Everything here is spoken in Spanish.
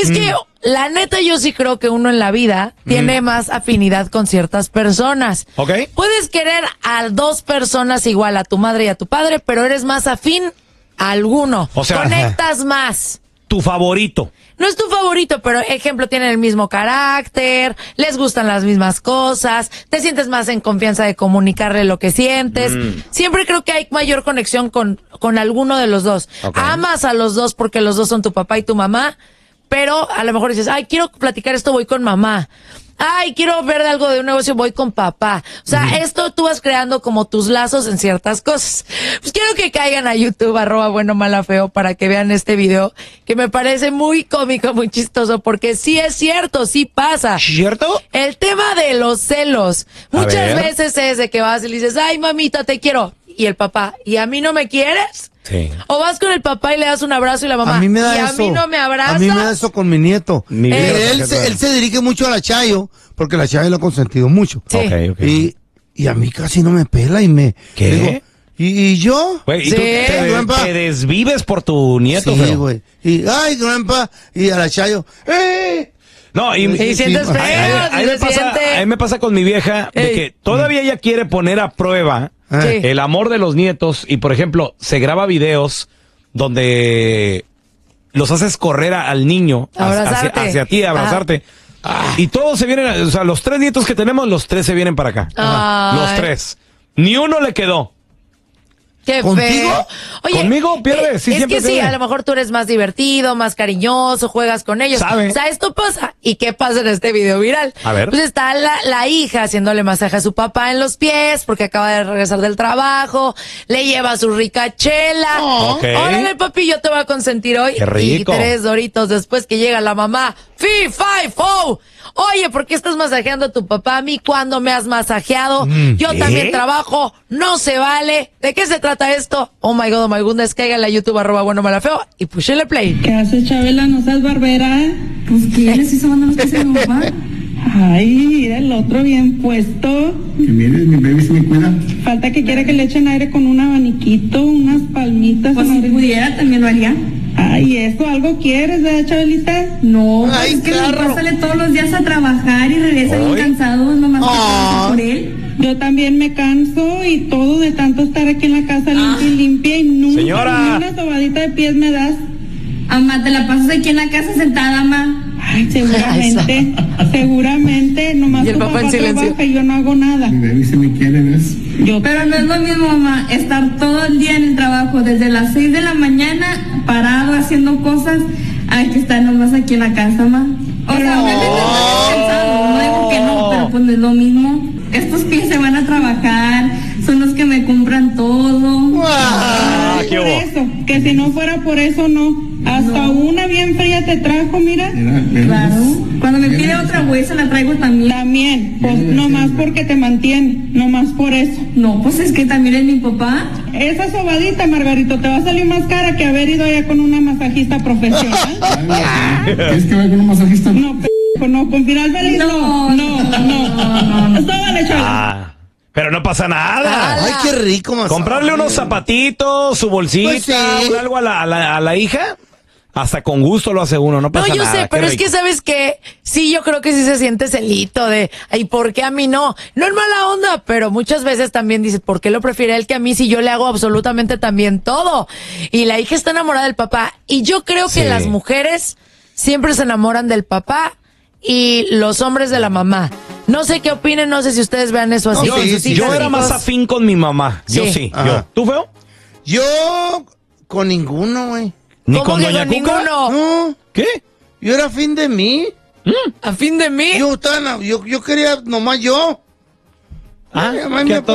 Es que, la neta, yo sí creo que uno en la vida tiene más afinidad con ciertas personas. Ok. Puedes querer a 2 personas igual, a tu madre y a tu padre, pero eres más afín a alguno. O sea, conectas más. Tu favorito. No es tu favorito, pero ejemplo, tienen el mismo carácter, les gustan las mismas cosas, te sientes más en confianza de comunicarle lo que sientes. Siempre creo que hay mayor conexión con alguno de los dos. Okay. Amas a los dos porque los dos son tu papá y tu mamá, pero a lo mejor dices, ay, quiero platicar esto, voy con mamá. Ay, quiero ver algo de un negocio, voy con papá. O sea, esto tú vas creando como tus lazos en ciertas cosas. Pues quiero que caigan a YouTube, @buenomalafeo, para que vean este video, que me parece muy cómico, muy chistoso, porque sí es cierto, sí pasa. ¿Cierto? El tema de los celos. Muchas ver. veces es de que vas y le dices, ay, mamita, te quiero. Y el papá, ¿y a mí no me quieres? Sí. O vas con el papá y le das un abrazo y la mamá, A mí me da ¿y eso. a mí no me abrazas? A mí me da eso con mi nieto. Mi viejo, Él se dirige mucho a la Chayo, porque la Chayo lo ha consentido mucho. Sí. Ok. Y a mí casi no me pela y me... ¿Qué? Digo, ¿y yo? Güey, ¿y Sí. tú Grandpa. te desvives por tu nieto, Sí, feo? güey. Y, ay, grandpa, y a la Chayo, ¡eh! No, Y sientes sí, feo, a mí si me se pasa, siente. a mí me pasa con mi vieja de Ey. que todavía ella quiere poner a prueba Sí. el amor de los nietos y, por ejemplo, se graba videos donde los haces correr al niño Abrazarte. hacia ti, a abrazarte. Y todos se vienen, o sea, los 3 nietos que tenemos, los 3 se vienen para acá. Ay. Los 3. Ni uno le quedó. Qué ¿Contigo? feo. Oye, ¿Conmigo pierde? Sí, es siempre que sí, pierde. a lo mejor tú eres más divertido, más cariñoso, juegas con ellos. ¿Sabe? O sea, esto pasa. ¿Y qué pasa en este video viral? A ver. Pues está la hija haciéndole masaje a su papá en los pies porque acaba de regresar del trabajo, le lleva su rica chela. Ok. Órale, papi, yo te voy a consentir hoy. Qué rico. Y 3 doritos después que llega la mamá. ¡Fi, fi, fo! Oye, ¿por qué estás masajeando a tu papá? A mí, ¿cuándo me has masajeado? Yo ¿qué? también trabajo. No se vale. ¿De qué se trata esto? Oh my God, oh my goodness. Cáiganle a YouTube, @buenomalafeo y púchale play. ¿Qué haces, Chabela? ¿No seas barbera? Pues ¿quién les hizo mandar los pies a mi mamá? Ay, mira el otro bien puesto. Que mire, mi baby se me cuida. Falta que quiera que le echen aire con un abaniquito, unas palmitas. Pues si madre. pudiera, también lo haría. Ay, ¿eso algo quieres, verdad, Chabelita? No, Ay, es que mi carro. papá sale todos los días a trabajar y regresa bien Ay. cansado, mamá, por él. Yo también me canso y todo de tanto estar aquí en la casa limpia y limpia y nunca Señora. ni una sobadita de pies me das. Mamá, te la pasas aquí en la casa sentada, mamá. Ay, seguramente, nomás Y el tu papá papá en silencio. trabaja y yo no hago nada. Mi baby se me quiere, ¿ves? Yo Pero no es lo mismo, mamá, estar todo el día en el trabajo, desde las 6 de la mañana, parado haciendo cosas, hay que estar nomás aquí en la casa, mamá. O sea, obviamente estoy cansado, no digo que no, pero pues no es lo mismo. Estos pies se van a trabajar, son los que me compran todo. qué por hubo. eso, que si no fuera por eso no. Hasta una bien fría te trajo, mira. Mira, Claro. Cuando me pide otra güey, se la traigo también. También, pues nomás porque te mantiene, nomás por eso. No, pues es que también es mi papá. Esa sobadita, Margarito, te va a salir más cara que haber ido allá con una masajista profesional. ¿Quieres que vaya con un masajista? No, no, con final feliz no. No. Sóbale, chaval. Ah, pero no pasa nada. Ay, qué rico, masaje. Comprarle unos zapatitos, su bolsita, Pues sí. algo a la hija. Hasta con gusto lo hace uno, no No, pasa yo nada. sé, qué pero es rico. que sabes que sí, yo creo que sí se siente celito de, ay, ¿por qué a mí no? No es mala onda, pero muchas veces también dices, ¿por qué lo prefiere él que a mí si yo le hago absolutamente también todo? Y la hija está enamorada del papá. Y yo creo que Sí. las mujeres siempre se enamoran del papá y los hombres de la mamá. No sé qué opinen, no sé si ustedes vean eso así No, con sí, sus sí, hijas, Yo era más hijos. afín con mi mamá. Yo Sí. sí, Ajá. yo. ¿Tú, feo? Yo con ninguno, güey. ¿Ni ¿Cómo con que Doña con Cuca? ninguno? No, ¿Qué? yo era fin de mí. A fin de mí. Yo quería nomás yo. Ah, Ay, mamá, que me a